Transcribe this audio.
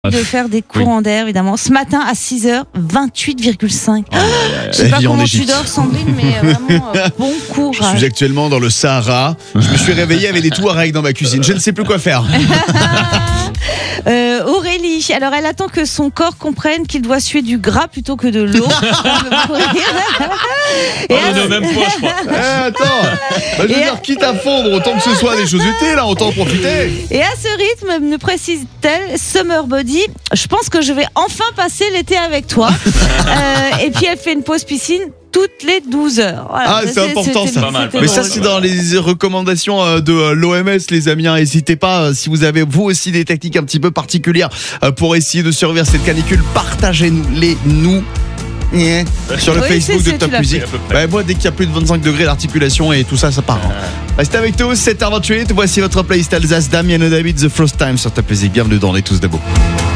de faire des courants d'air, évidemment. Ce matin, à 6h, 28,5. Je sais pas comment tu dors, Sandrine, mais vraiment, bon courage. Je suis actuellement dans le Sahara. Je me suis réveillé avec des Touaregs dans ma cuisine. Je ne sais plus quoi faire. Aurélie, alors elle attend que son corps comprenne qu'il doit suer du gras plutôt que de l'eau. On est au même point, je crois. Attends, je veux dire, quitte à fondre, autant que ce soit des choses utiles, là, autant en profiter. Et à ce rythme, me précise-t-elle, Summer Body, je pense que je vais enfin passer l'été avec toi. Et puis elle fait une pause piscine toutes les 12 heures. Voilà. Ah, c'est important ça. Pas mal. Mais ça, c'est dans les recommandations de l'OMS, les amis. N'hésitez pas, si vous avez vous aussi des techniques un petit peu particulières pour essayer de survivre cette canicule, partagez-nous. Sur le Facebook de Top Music. Moi, dès qu'il y a plus de 25 degrés d'articulation et tout ça, ça part. Restez avec nous, 7h28. Voici votre playlist Alsace, Damien et David, The First Time sur Top Music. Bienvenue dans Les Tous Debout.